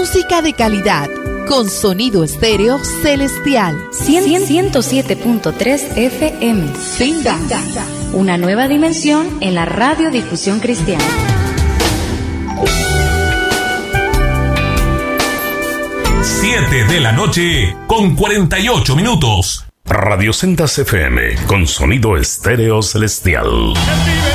Música de calidad, con sonido estéreo celestial. 107.3 FM. Sinda. Una nueva dimensión en la radiodifusión cristiana. Siete de la noche con 48 minutos. Radio Sendas FM, con sonido estéreo celestial.